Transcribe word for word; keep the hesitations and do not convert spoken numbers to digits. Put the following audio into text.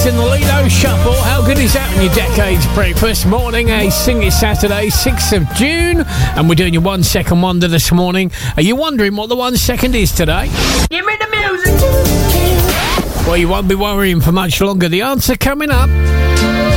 Decades in the Lido Shuffle. How good is that on your Decades breakfast? Morning, a Sing It Saturday, sixth of June. And we're doing your one second wonder this morning. Are you wondering what the one second is today? Give me the music. Well, you won't be worrying for much longer. The answer coming up.